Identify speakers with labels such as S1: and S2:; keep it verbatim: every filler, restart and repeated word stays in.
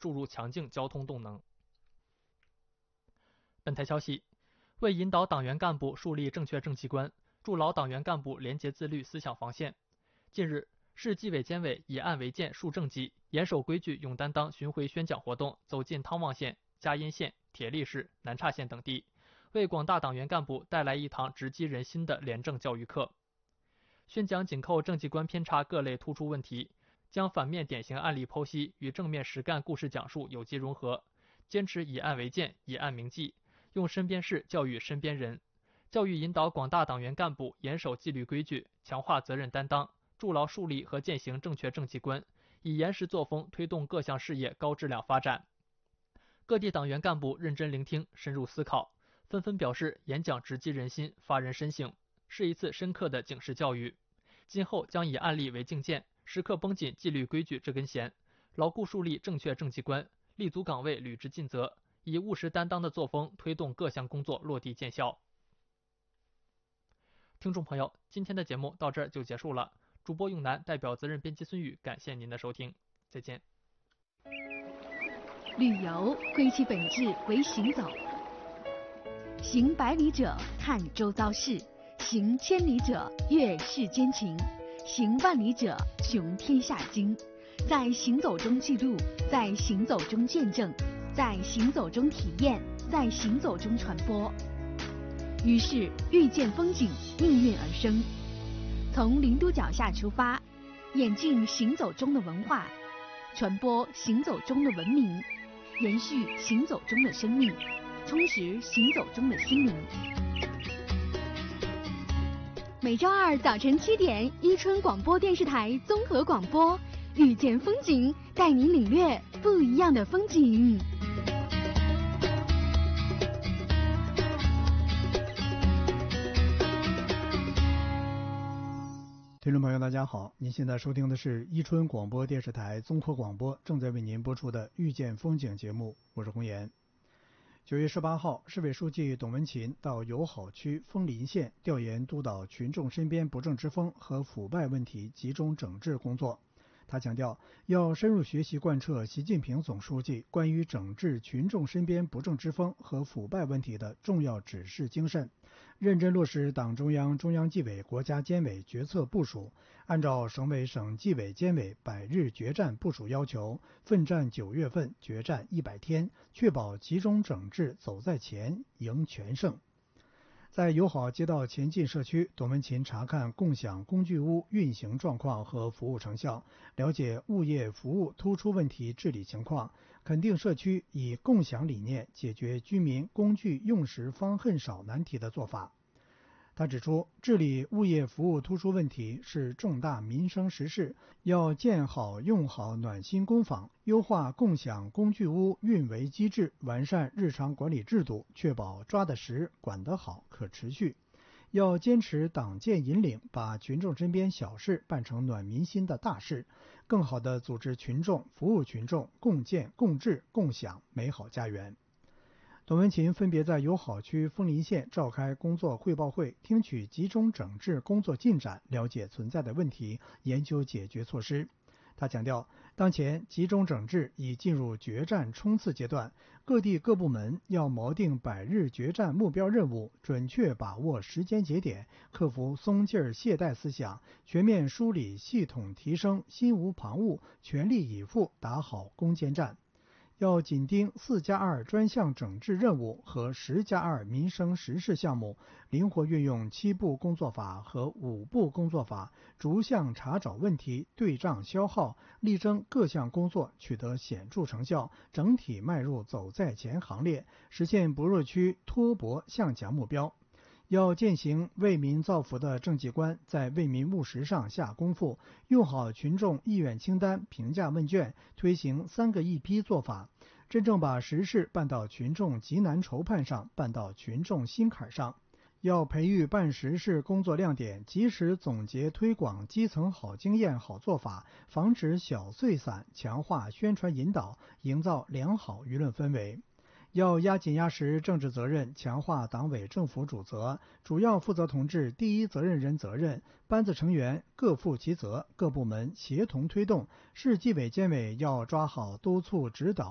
S1: 注入强劲交通动能。本台消息，为引导党员干部树立正确政绩观，筑牢党员干部廉洁自律思想防线，近日，市纪委监委以案为鉴树政绩，严守规矩勇担当巡回宣讲活动走进汤旺县、嘉阴县、铁力市、南岔县等地，为广大党员干部带来一堂直击人心的廉政教育课。宣讲紧扣政绩观偏差各类突出问题，将反面典型案例剖析与正面实干故事讲述有机融合，坚持以案为鉴、以案铭记，用身边事教育身边人，教育引导广大党员干部严守纪律规矩，强化责任担当，筑牢树立和践行正确政绩观，以严实作风推动各项事业高质量发展。各地党员干部认真聆听、深入思考，纷纷表示演讲直击人心、发人深省，是一次深刻的警示教育。今后将以案例为镜鉴，时刻绷紧纪律规矩这根弦，牢固树立正确政绩观，立足岗位履职尽责，以务实担当的作风推动各项工作落地见效。听众朋友，今天的节目到这儿就结束了。主播永南代表责任编辑孙宇，感谢您的收听，再见。
S2: 旅游归其本质为行走，行百里者看周遭事，行千里者阅世间情，行万里者穷天下经。在行走中记录，在行走中见证，在行走中体验，在行走中传播。于是遇见风景应运而生。从零度脚下出发，演进行走中的文化，传播行走中的文明，延续行走中的生命，充实行走中的心灵。每周二早晨七点，伊春广播电视台综合广播，遇见风景，带您领略不一样的风景。
S3: 听众朋友大家好，您现在收听的是伊春广播电视台综合广播正在为您播出的遇见风景节目，我是洪岩。九月十八号，市委书记董文勤到友好区枫林县调研督导群众身边不正之风和腐败问题集中整治工作。他强调，要深入学习贯彻习近平总书记关于整治群众身边不正之风和腐败问题的重要指示精神，认真落实党中央、中央纪委、国家监委决策部署，按照省委省纪委监委百日决战部署要求，奋战九月份，决战一百天，确保集中整治走在前，赢全胜。在友好街道前进社区，董文勤查看共享工具屋运行状况和服务成效，了解物业服务突出问题治理情况，肯定社区以共享理念解决居民工具用时方恨少难题的做法。他指出，治理物业服务突出问题是重大民生实事，要建好用好暖心工坊，优化共享工具屋运维机制，完善日常管理制度，确保抓得实、管得好、可持续。要坚持党建引领，把群众身边小事办成暖民心的大事，更好地组织群众、服务群众，共建、共治、共享美好家园。董文勤分别在友好区枫林县召开工作汇报会，听取集中整治工作进展，了解存在的问题，研究解决措施。他强调，当前集中整治已进入决战冲刺阶段，各地各部门要锚定百日决战目标任务，准确把握时间节点，克服松劲儿懈怠思想，全面梳理系统提升，心无旁骛，全力以赴打好攻坚战。要紧盯四加二专项整治任务和十加二民生实事项目，灵活运用七步工作法和五步工作法，逐项查找问题，对账消耗，力争各项工作取得显著成效，整体迈入走在前行列，实现不弱区脱薄向强目标。要践行为民造福的政绩观，在为民务实上下功夫，用好群众意愿清单、评价问卷，推行三个一批做法，真正把实事办到群众急难愁盼上，办到群众心坎上。要培育办实事工作亮点，及时总结推广基层好经验、好做法，防止小碎散，强化宣传引导，营造良好舆论氛围。要压紧压实政治责任，强化党委政府主责，主要负责同志第一责任人责任，班子成员各负其责，各部门协同推动，市纪委监委要抓好督促指导